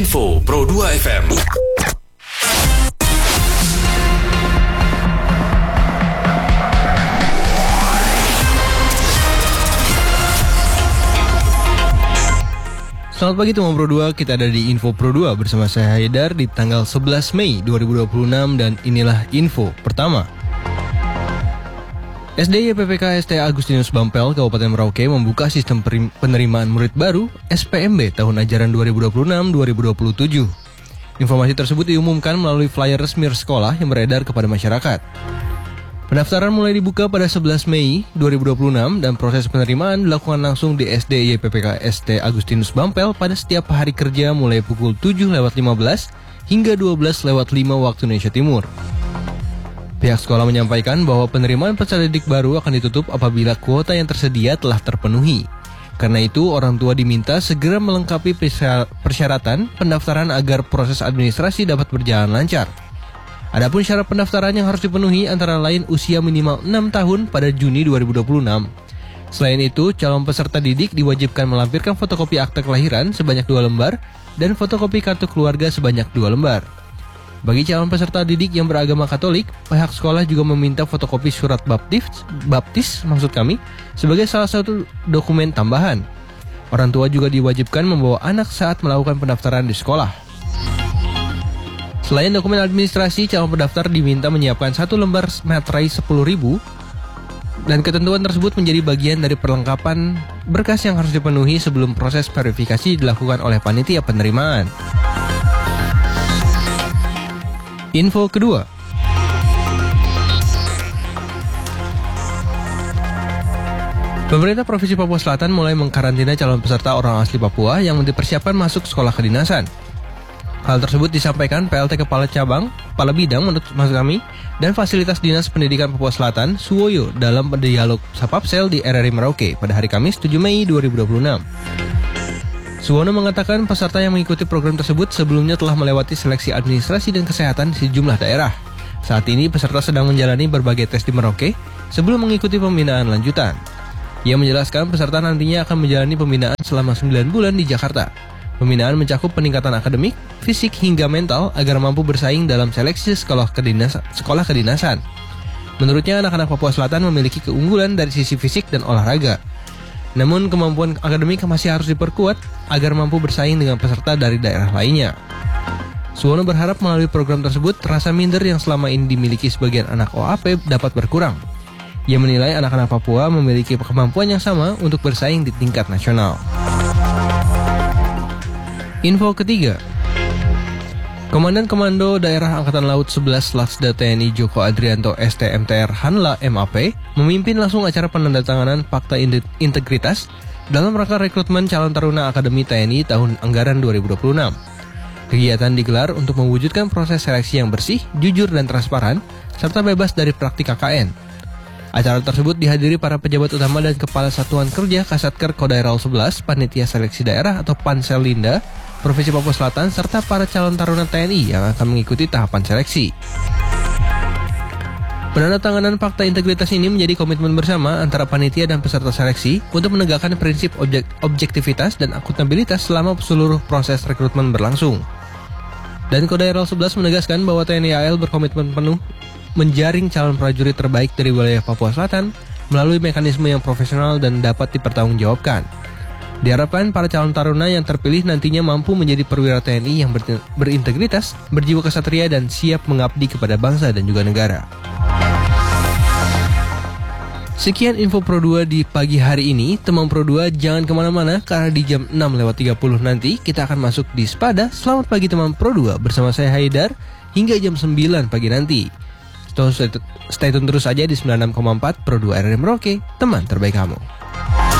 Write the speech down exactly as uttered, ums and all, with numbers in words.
Info Pro dua F M. Selamat pagi teman Pro dua, kita ada di Info Pro dua bersama saya Haidar di tanggal sebelas Mei dua ribu dua puluh enam dan inilah info pertama. S D Y P P K S T Agustinus Bampel Kabupaten Merauke membuka sistem penerimaan murid baru S P M B tahun ajaran dua ribu dua puluh enam dua ribu dua puluh tujuh. Informasi tersebut diumumkan melalui flyer resmi sekolah yang beredar kepada masyarakat. Pendaftaran mulai dibuka pada sebelas Mei dua ribu dua puluh enam dan proses penerimaan dilakukan langsung di S D Y P P K S T Agustinus Bampel pada setiap hari kerja mulai pukul tujuh lewat lima belas hingga dua belas lewat lima waktu Indonesia Timur. Pihak sekolah menyampaikan bahwa penerimaan peserta didik baru akan ditutup apabila kuota yang tersedia telah terpenuhi. Karena itu, orang tua diminta segera melengkapi persyaratan pendaftaran agar proses administrasi dapat berjalan lancar. Adapun syarat pendaftaran yang harus dipenuhi antara lain usia minimal enam tahun pada Juni dua ribu dua puluh enam. Selain itu, calon peserta didik diwajibkan melampirkan fotokopi akta kelahiran sebanyak dua lembar dan fotokopi kartu keluarga sebanyak dua lembar. Bagi calon peserta didik yang beragama Katolik, pihak sekolah juga meminta fotokopi surat baptis, baptis maksud kami, sebagai salah satu dokumen tambahan. Orang tua juga diwajibkan membawa anak saat melakukan pendaftaran di sekolah. Selain dokumen administrasi, calon pendaftar diminta menyiapkan satu lembar materai sepuluh ribu dan ketentuan tersebut menjadi bagian dari perlengkapan berkas yang harus dipenuhi sebelum proses verifikasi dilakukan oleh panitia penerimaan. Info kedua. Pemerintah Provinsi Papua Selatan mulai mengkarantina calon peserta orang asli Papua yang dipersiapkan masuk sekolah kedinasan. Hal tersebut disampaikan P L T Kepala Cabang, Kepala Bidang menurut maksud kami, dan Fasilitas Dinas Pendidikan Papua Selatan, Suwoyo, dalam dialog Sapapsel di R R I Merauke pada hari Kamis tujuh Mei dua ribu dua puluh enam. Suwono mengatakan peserta yang mengikuti program tersebut sebelumnya telah melewati seleksi administrasi dan kesehatan di sejumlah daerah. Saat ini peserta sedang menjalani berbagai tes di Merauke sebelum mengikuti pembinaan lanjutan. Ia menjelaskan peserta nantinya akan menjalani pembinaan selama sembilan bulan di Jakarta. Pembinaan mencakup peningkatan akademik, fisik hingga mental agar mampu bersaing dalam seleksi sekolah kedinasan. Sekolah kedinasan. Menurutnya anak-anak Papua Selatan memiliki keunggulan dari sisi fisik dan olahraga. Namun kemampuan akademik masih harus diperkuat agar mampu bersaing dengan peserta dari daerah lainnya. Suwono berharap melalui program tersebut rasa minder yang selama ini dimiliki sebagian anak O A P dapat berkurang. Ia menilai anak-anak Papua memiliki kemampuan yang sama untuk bersaing di tingkat nasional. Info ketiga. Komandan Komando Daerah Angkatan Laut sebelas Laksda T N I Joko Adrianto S T M T R Hanla M A P memimpin langsung acara penandatanganan Fakta Integritas dalam rangka rekrutmen calon taruna Akademi T N I tahun anggaran dua ribu dua puluh enam. Kegiatan digelar untuk mewujudkan proses seleksi yang bersih, jujur dan transparan serta bebas dari praktik K K N. Acara tersebut dihadiri para pejabat utama dan Kepala Satuan Kerja Kasatker Kodaeral sebelas, Panitia Seleksi Daerah atau Pansellinda, Provinsi Papua Selatan, serta para calon taruna T N I yang akan mengikuti tahapan seleksi. Penandatanganan fakta integritas ini menjadi komitmen bersama antara panitia dan peserta seleksi untuk menegakkan prinsip objek- objektivitas dan akuntabilitas selama seluruh proses rekrutmen berlangsung. Dan Kodaeral sebelas menegaskan bahwa T N I A L berkomitmen penuh menjaring calon prajurit terbaik dari wilayah Papua Selatan melalui mekanisme yang profesional dan dapat dipertanggungjawabkan. Diharapkan para calon taruna yang terpilih nantinya mampu menjadi perwira T N I yang ber- berintegritas, berjiwa kesatria dan siap mengabdi kepada bangsa dan juga negara. Sekian info Pro dua di pagi hari ini. Teman Pro dua jangan kemana-mana karena di jam enam lewat tiga puluh nanti kita akan masuk di Spada. Selamat pagi teman Pro dua bersama saya Haidar hingga jam sembilan pagi nanti. Stay tune terus aja di sembilan puluh enam koma empat Pro dua R R I Merauke, teman terbaik kamu.